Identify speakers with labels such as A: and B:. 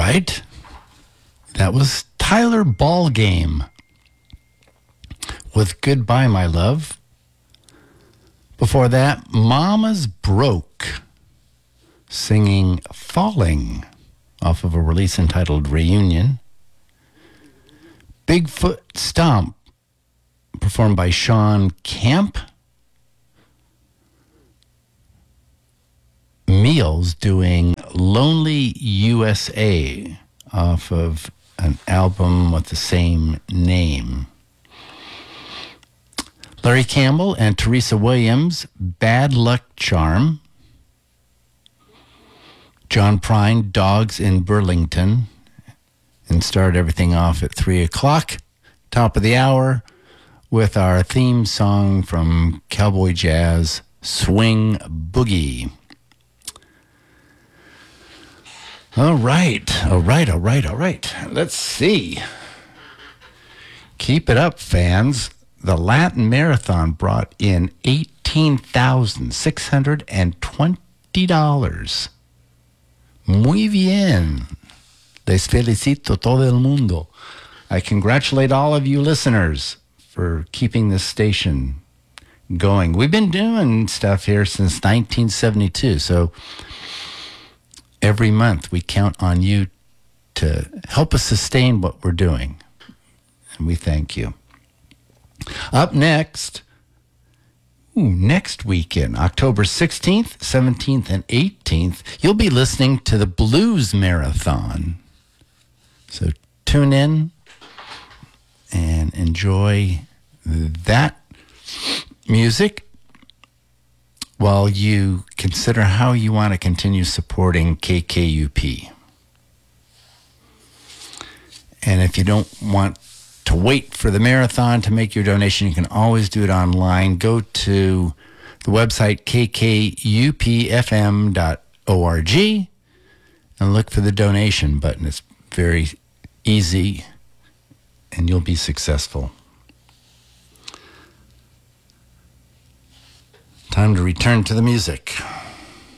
A: right. That was Tyler Ballgame with Goodbye, My Love. Before that, Mama's Broke singing Falling off of a release entitled Reunion. Bigfoot Stomp performed by Sean Camp. Meals doing Lonely USA off of an album with the same name. Larry Campbell and Teresa Williams, Bad Luck Charm. John Prine, Dogs in Burlington. And start everything off at 3 o'clock, top of the hour, with our theme song from Cowboy Jazz, Swing Boogie. All right. Let's see. Keep it up, fans. The Latin Marathon brought in $18,620. Muy bien. Les felicito todo el mundo. I congratulate all of you listeners for keeping this station going. We've been doing stuff here since 1972, so every month we count on you to help us sustain what we're doing, and we thank you. Up next, next weekend, October 16th, 17th, and 18th, you'll be listening to the Blues Marathon. So tune in and enjoy that music while you consider how you want to continue supporting KKUP. And if you don't want to wait for the marathon to make your donation, you can always do it online. Go to the website kkupfm.org and look for the donation button. It's very easy and you'll be successful. Time to return to the music.